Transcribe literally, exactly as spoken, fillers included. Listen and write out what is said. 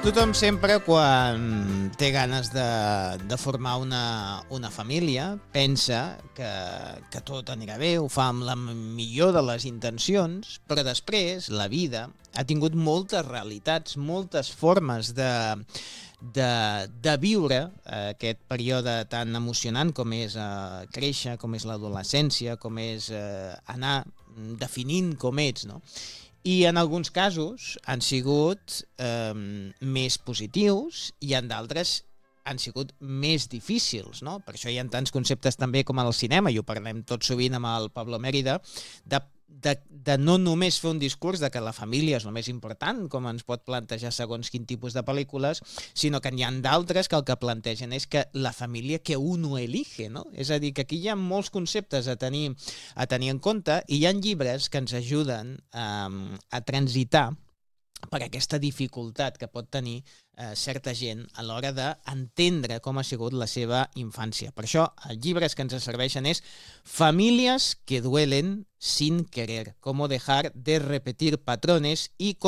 Tothom sempre, quan té ganes de, de formar una, una família, pensa que, que tot anirà bé, ho fa amb la millor de les intencions, però després la vida ha tingut moltes realitats, moltes formes de, de, de viure aquest període tan emocionant com és eh, créixer, com és l'adolescència, com és eh, anar definint com ets, no? I en alguns casos han sigut eh, més positius i en d'altres han sigut més difícils, no? Per això hi ha tants conceptes també com al cinema, i ho parlem tot sovint amb el Pablo Mérida, de, de, de no només fer un discurs de que la família és el més important, com ens pot plantejar segons quin tipus de pel·lícules, sinó que n'hi ha d'altres que el que plantegen és que la família que uno elige, no? És a dir, que aquí hi ha molts conceptes a tenir, a tenir en compte, i hi ha llibres que ens ajuden um, a transitar per aquesta dificultat que pot tenir eh, certa gent a l'hora d'entendre com ha sigut la seva infància. Per això, els llibres que ens serveixen és Famílies que duelen sin querer, cómo dejar de repetir patrones y